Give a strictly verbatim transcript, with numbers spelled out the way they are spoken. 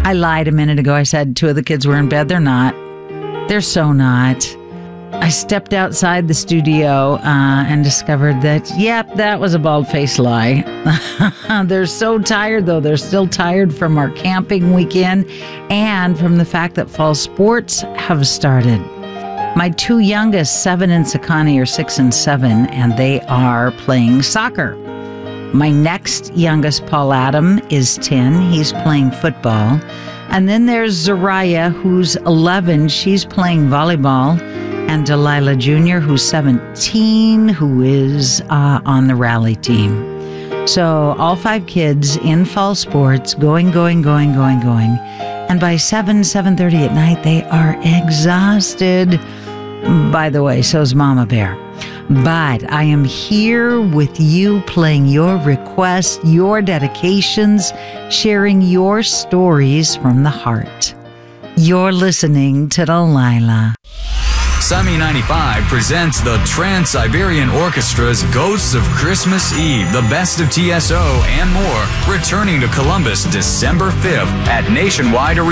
I lied a minute ago. I said two of the kids were in bed. They're not. They're so not. I stepped outside the studio uh, and discovered that, yep, that was a bald-faced lie. They're so tired, though. They're still tired from our camping weekend and from the fact that fall sports have started. My two youngest, seven and Sakani, are six and seven, and they are playing soccer. My next youngest, Paul Adam, is ten. He's playing football. And then there's Zariah, who's eleven. She's playing volleyball. And Delilah Junior, who's seventeen, who is uh, on the rally team. So all five kids in fall sports, going, going, going, going, going. And by seven, seven thirty at night, they are exhausted. By the way, so's Mama Bear. But I am here with you, playing your requests, your dedications, sharing your stories from the heart. You're listening to Delilah. Sami ninety-five presents the Trans-Siberian Orchestra's Ghosts of Christmas Eve, the best of T S O and more, returning to Columbus December fifth at Nationwide Arena.